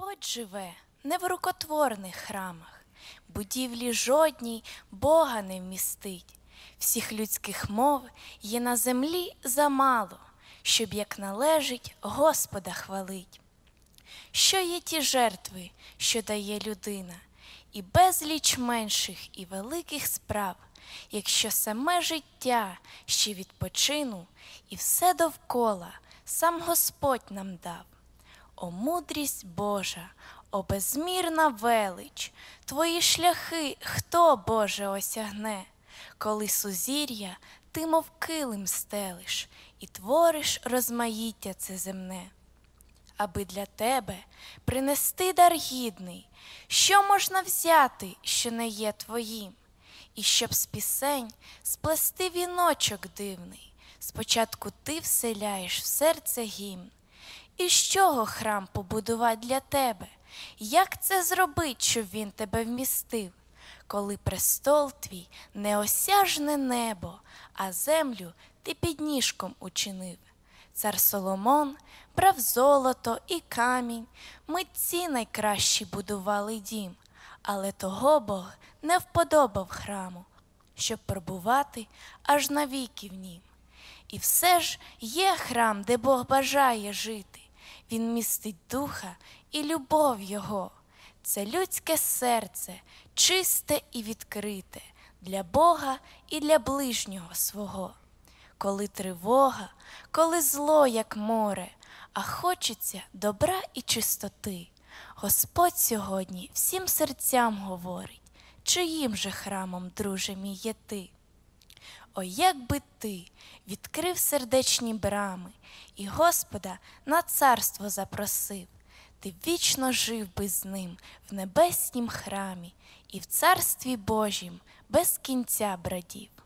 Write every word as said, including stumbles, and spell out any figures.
Господь живе не в рукотворних храмах, будівлі жодній Бога не вмістить. Всіх людських мов є на землі замало, щоб, як належить, Господа хвалить. Що є ті жертви, що дає людина, і безліч менших і великих справ, якщо саме життя ще відпочину, і все довкола сам Господь нам дав. О мудрість Божа, о безмірна велич, твої шляхи хто, Боже, осягне, коли сузір'я ти, мов килим, стелиш, і твориш розмаїття це земне. Аби для тебе принести дар гідний, що можна взяти, що не є твоїм, і щоб з пісень сплести віночок дивний, спочатку ти вселяєш в серце гімн. І з чого храм побудувати для тебе? Як це зробить, щоб він тебе вмістив? Коли престол твій неосяжне небо, а землю ти під ніжком учинив. Цар Соломон брав золото і камінь, митці найкращі будували дім, але того Бог не вподобав храму, щоб пробувати аж навіки в нім. І все ж є храм, де Бог бажає жити. Він містить духа і любов Його. Це людське серце, чисте і відкрите, для Бога і для ближнього свого. Коли тривога, коли зло, як море, а хочеться добра і чистоти, Господь сьогодні всім серцям говорить, чиїм же храмом, друже мій, є ти? О, як би ти відкрив сердечні брами і Господа на царство запросив, ти вічно жив би з ним в небеснім храмі і в царстві Божім без кінця брадів.